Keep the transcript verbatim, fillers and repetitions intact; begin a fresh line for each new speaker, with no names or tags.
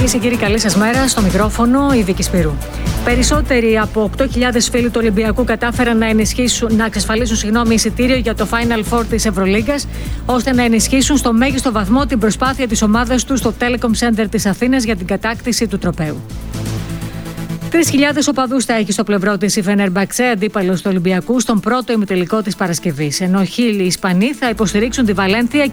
Κυρίες και κύριοι, καλή σας μέρα. Στο μικρόφωνο η Βίκη Σπυρού. Περισσότεροι από οκτώ χιλιάδες φίλοι του Ολυμπιακού κατάφεραν να, ενισχύσουν, να εξασφαλίσουν συγγνώμη, εισιτήριο για το Final Four της Ευρωλίγκας, ώστε να ενισχύσουν στο μέγιστο βαθμό την προσπάθεια της ομάδας του στο Telecom Center της Αθήνας για την κατάκτηση του τροπαίου. Τρεις χιλιάδες οπαδούς θα έχει στο πλευρό της η Φενερμπαξέ, αντίπαλος του Ολυμπιακού, στον πρώτο ημιτελικό της Παρασκευής. Ενώ χίλιοι Ισπανοί θα υποστηρίξουν τη Βαλένθια